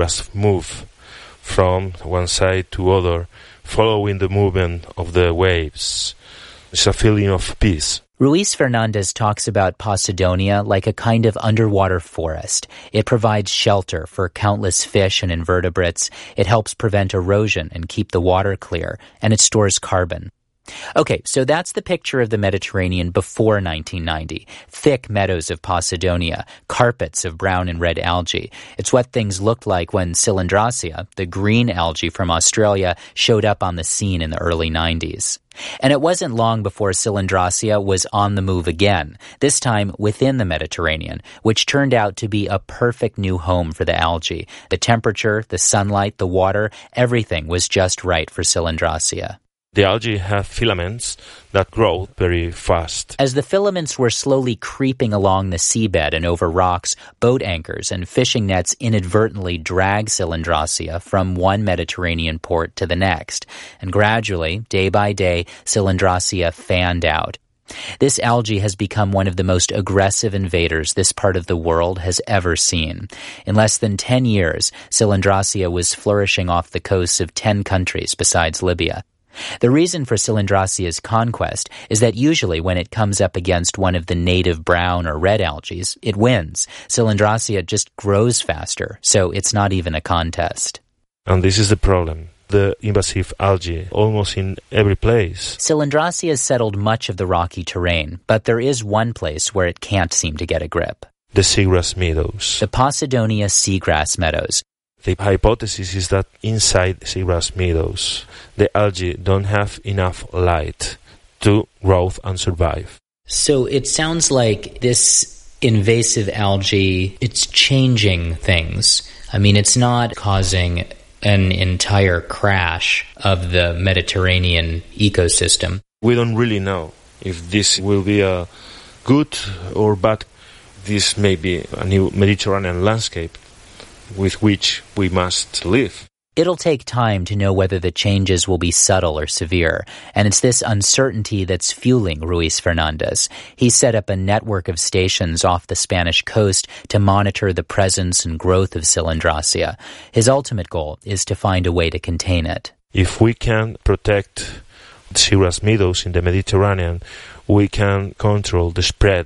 just move from one side to other, following the movement of the waves. It's a feeling of peace. Ruiz Fernandez talks about Posidonia like a kind of underwater forest. It provides shelter for countless fish and invertebrates. It helps prevent erosion and keep the water clear, and it stores carbon. Okay, so that's the picture of the Mediterranean before 1990. Thick meadows of Posidonia, carpets of brown and red algae. It's what things looked like when Cylindrossia, the green algae from Australia, showed up on the scene in the early 90s. And it wasn't long before Cylindrossia was on the move again, this time within the Mediterranean, which turned out to be a perfect new home for the algae. The temperature, the sunlight, the water, everything was just right for Cylindrossia. The algae have filaments that grow very fast. As the filaments were slowly creeping along the seabed and over rocks, boat anchors and fishing nets inadvertently dragged Cylindrossia from one Mediterranean port to the next. And gradually, day by day, Cylindrossia fanned out. This algae has become one of the most aggressive invaders this part of the world has ever seen. In less than 10 years, Cylindrossia was flourishing off the coasts of 10 countries besides Libya. The reason for Cylindrossia's conquest is that usually when it comes up against one of the native brown or red algae, it wins. Cylindrossia just grows faster, so it's not even a contest. And this is the problem. The invasive algae almost in every place. Cylindrossia has settled much of the rocky terrain, but there is one place where it can't seem to get a grip. The seagrass meadows. The Posidonia seagrass meadows. The hypothesis is that inside seagrass meadows, the algae don't have enough light to grow and survive. So it sounds like this invasive algae, it's changing things. I mean, it's not causing an entire crash of the Mediterranean ecosystem. We don't really know if this will be a good or bad. This may be a new Mediterranean landscape with which we must live. It'll take time to know whether the changes will be subtle or severe, and it's this uncertainty that's fueling Ruiz Fernandez. He set up a network of stations off the Spanish coast to monitor the presence and growth of Cylindrossia. His ultimate goal is to find a way to contain it. If we can protect seagrass meadows in the Mediterranean, we can control the spread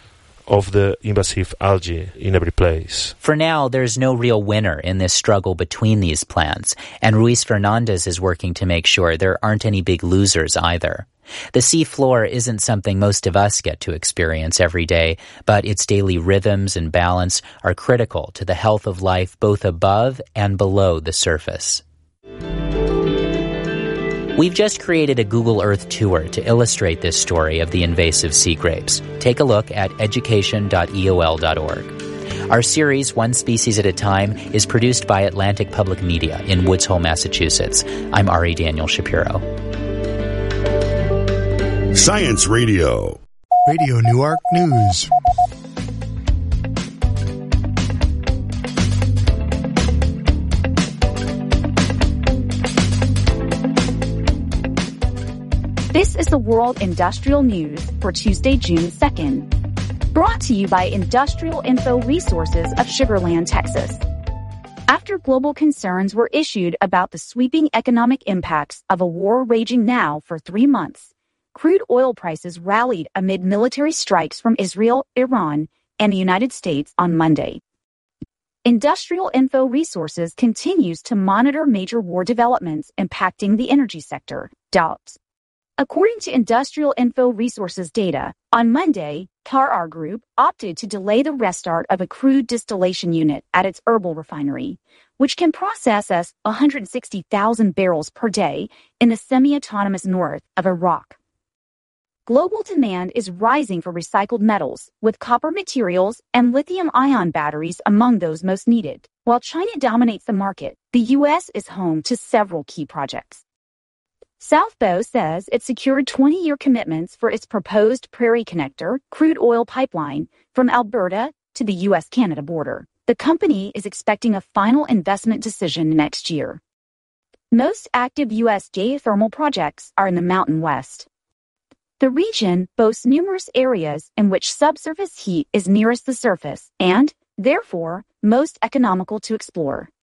of the invasive algae in every place. For now, there's no real winner in this struggle between these plants, and Ruiz Fernandez is working to make sure there aren't any big losers either. The sea floor isn't something most of us get to experience every day, but its daily rhythms and balance are critical to the health of life both above and below the surface. We've just created a Google Earth tour to illustrate this story of the invasive sea grapes. Take a look at education.eol.org. Our series, One Species at a Time, is produced by Atlantic Public Media in Woods Hole, Massachusetts. I'm Ari Daniel Shapiro. Science Radio. Radio Newark News. This is the World Industrial News for Tuesday, June 2nd. Brought to you by Industrial Info Resources of Sugar Land, Texas. After global concerns were issued about the sweeping economic impacts of a war raging now for 3 months, crude oil prices rallied amid military strikes from Israel, Iran, and the United States on Monday. Industrial Info Resources continues to monitor major war developments impacting the energy sector. According to Industrial Info Resources data, on Monday, KAR Group opted to delay the restart of a crude distillation unit at its Erbil refinery, which can process 160,000 barrels per day in the semi-autonomous north of Iraq. Global demand is rising for recycled metals, with copper materials and lithium-ion batteries among those most needed. While China dominates the market, the U.S. is home to several key projects. South Bow says it secured 20-year commitments for its proposed Prairie Connector crude oil pipeline from Alberta to the U.S.-Canada border. The company is expecting a final investment decision next year. Most active U.S. geothermal projects are in the Mountain West. The region boasts numerous areas in which subsurface heat is nearest the surface and, therefore, most economical to explore.